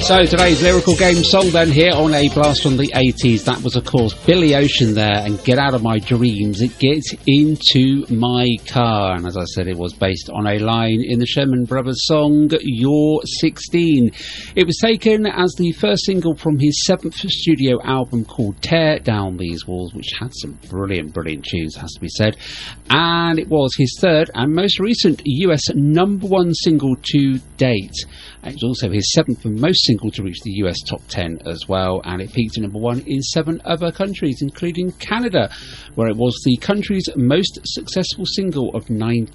So today's lyrical game song then here on A Blast from the 80s. That was of course Billy Ocean there and Get Out of My Dreams. It gets into my car. And as I said, it was based on a line in the Sherman Brothers song You're 16. It was taken as the first single from his 7th studio album called Tear Down These Walls, which had some brilliant tunes, has to be said. And it was his 3rd and most recent US #1 single to date. It was also his 7th and most single to reach the US top 10 as well, and it peaked at #1 in 7 other countries, including Canada, where it was the country's most successful single of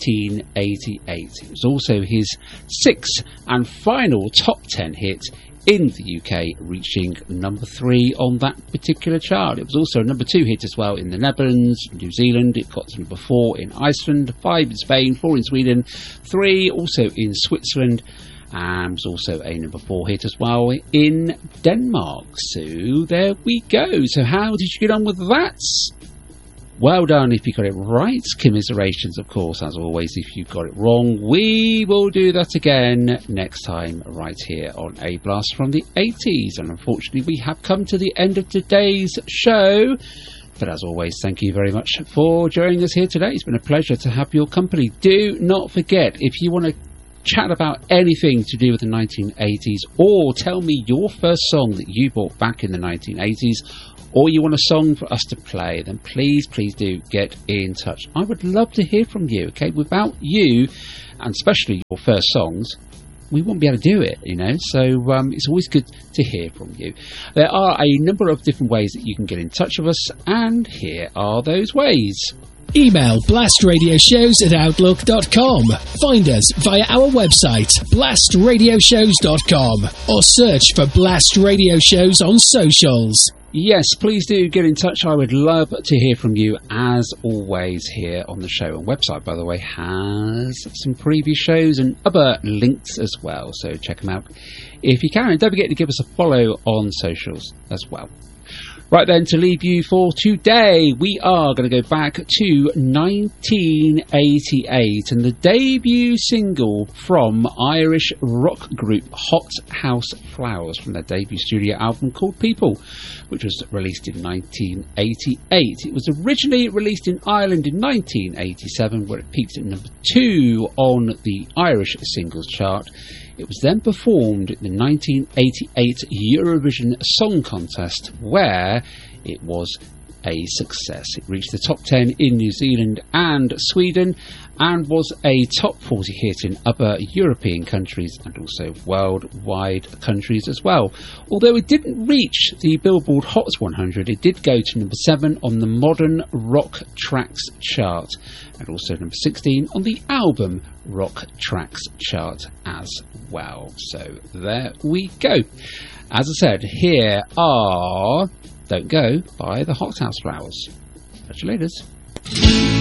1988. It was also his 6th and final top 10 hit in the UK, reaching #3 on that particular chart. It was also a #2 hit as well in the Netherlands, New Zealand. It got to #4 in Iceland, 5 in Spain, 4 in Sweden, 3 also in Switzerland, and was also a #4 hit as well in Denmark. So there we go. So how did you get on with that? Well done if you got it right. Commiserations, of course, as always, if you got it wrong. We will do that again next time right here on A Blast from the 80s. And unfortunately, we have come to the end of today's show. But as always, thank you very much for joining us here today. It's been a pleasure to have your company. Do not forget, if you want to chat about anything to do with the 1980s, or tell me your first song that you bought back in the 1980s, or you want a song for us to play, then please do get in touch. I would love to hear from you, okay? Without you, and especially your first songs, we won't be able to do it, you know, so it's always good to hear from you. There are a number of different ways that you can get in touch with us, and here are those ways. Email blastradioshows@outlook.com. Find us via our website, blastradioshows.com, or search for Blast Radio Shows on socials. Yes, please do get in touch. I would love to hear from you, as always, here on the show. And website, by the way, has some previous shows and other links as well, so check them out if you can. And don't forget to give us a follow on socials as well. Right then, to leave you for today, we are going to go back to 1988 and the debut single from Irish rock group Hot House Flowers from their debut studio album called People, which was released in 1988. It was originally released in Ireland in 1987, where it peaked at #2 on the Irish singles chart. It was then performed in the 1988 Eurovision Song Contest, where it was a success. It reached the top 10 in New Zealand and Sweden, and was a top 40 hit in other European countries and also worldwide countries as well. Although it didn't reach the Billboard Hot 100, it did go to #7 on the Modern Rock Tracks chart, and also #16 on the Album Rock Tracks chart as well. So there we go. As I said, here are Don't Go by the Hot House Flowers. Catch you later.